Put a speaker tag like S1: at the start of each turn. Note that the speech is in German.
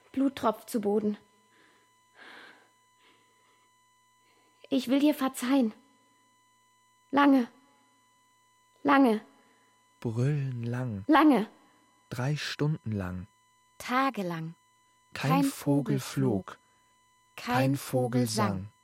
S1: Blut tropft zu Boden. Ich will dir verzeihen. Lange. Lange.
S2: Brüllen lang.
S1: Lange.
S2: 3 Stunden lang.
S1: Tagelang.
S2: Kein Vogel flog. Kein Vogel sang.